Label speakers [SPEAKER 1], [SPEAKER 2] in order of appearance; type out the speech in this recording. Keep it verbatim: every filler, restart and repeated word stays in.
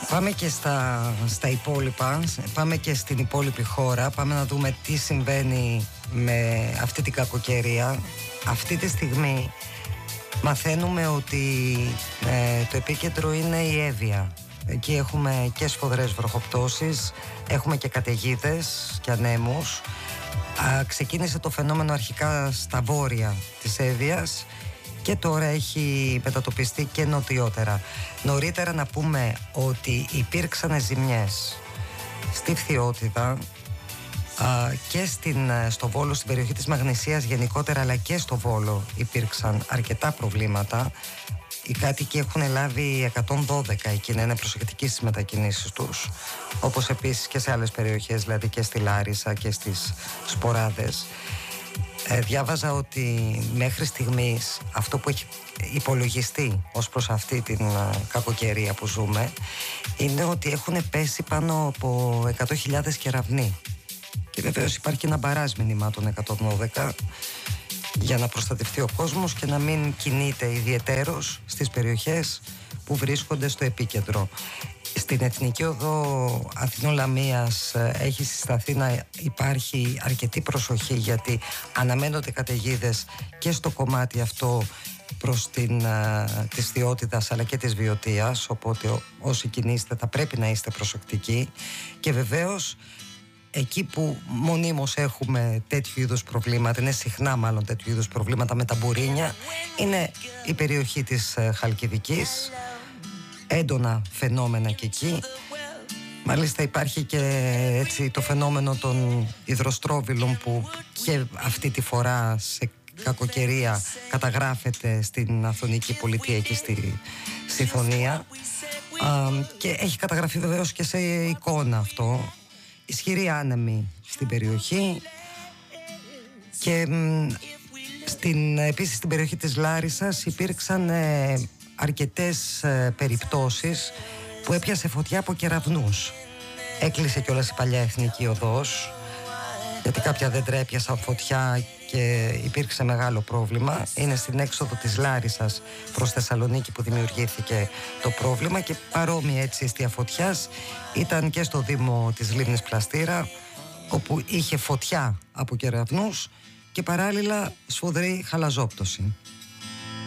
[SPEAKER 1] Πάμε και στα, στα υπόλοιπα, πάμε και στην υπόλοιπη χώρα, πάμε να δούμε τι συμβαίνει με αυτή την κακοκαιρία. Αυτή τη στιγμή μαθαίνουμε ότι ε, το επίκεντρο είναι η Εύβοια. Εκεί έχουμε και σφοδρές βροχοπτώσεις, έχουμε και καταιγίδες και ανέμους. Α, ξεκίνησε το φαινόμενο αρχικά στα βόρεια της Εύβοιας και τώρα έχει μετατοπιστεί και νοτιότερα. Νωρίτερα να πούμε ότι υπήρξαν ζημιές στη Φθιώτιδα α, και στην, στο Βόλο, στην περιοχή της Μαγνησίας γενικότερα, αλλά και στο Βόλο υπήρξαν αρκετά προβλήματα. Οι κάτοικοι έχουν λάβει εκατόν δώδεκα εκεί να είναι προσεκτικοί στις μετακινήσεις τους, όπως επίσης και σε άλλες περιοχές, δηλαδή και στη Λάρισα και στις Σποράδες. Ε, διάβαζα ότι μέχρι στιγμής αυτό που έχει υπολογιστεί ως προς αυτή την uh, κακοκαιρία που ζούμε είναι ότι έχουν πέσει πάνω από εκατό χιλιάδες κεραυνοί. Και βεβαίως υπάρχει ένα μπαράζ μηνυμάτων εκατόν δώδεκα για να προστατευτεί ο κόσμος και να μην κινείται ιδιαιτέρως στις περιοχές που βρίσκονται στο επίκεντρο. Στην Εθνική Οδό Αθηνών Λαμίας έχει συσταθεί να υπάρχει αρκετή προσοχή, γιατί αναμένονται καταιγίδες και στο κομμάτι αυτό προς την, της Φθιώτιδας αλλά και της Βιωτίας, οπότε ό, όσοι κινείστε θα πρέπει να είστε προσεκτικοί. Και βεβαίως εκεί που μονίμως έχουμε τέτοιου είδους προβλήματα, είναι συχνά μάλλον τέτοιου είδους προβλήματα με τα μπουρίνια, είναι η περιοχή της Χαλκιδικής. Έντονα φαινόμενα και εκεί. Μάλιστα υπάρχει και έτσι το φαινόμενο των υδροστρόβιλων που και αυτή τη φορά σε κακοκαιρία καταγράφεται στην Αθωνική Πολιτεία, εκεί στη Συθωνία. Α, και έχει καταγραφεί βεβαίως και σε εικόνα αυτό. Ισχυρή άνεμη στην περιοχή και στην, επίσης στην περιοχή της Λάρισσας υπήρξαν ε, αρκετές ε, περιπτώσεις που έπιασε φωτιά από κεραυνούς. Έκλεισε κιόλας η παλιά Εθνική Οδός, γιατί κάποια δέντρα έπιασαν φωτιά και υπήρξε μεγάλο πρόβλημα. Είναι στην έξοδο της Λάρισσας προς Θεσσαλονίκη που δημιουργήθηκε το πρόβλημα, και παρόμοια έτσι αιστεία φωτιάς ήταν και στο Δήμο της Λίμνης Πλαστήρα, όπου είχε φωτιά από κεραυνούς και παράλληλα σφοδρή χαλαζόπτωση.